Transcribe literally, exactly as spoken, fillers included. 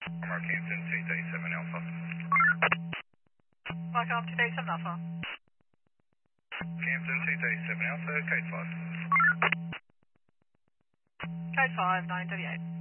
Mark Hampton, two thirty-seven Alpha. Mark Arm, two thirty-seven Alpha. Hampton, two thirty-seven Alpha, code five. Code five, nine thirty-eight.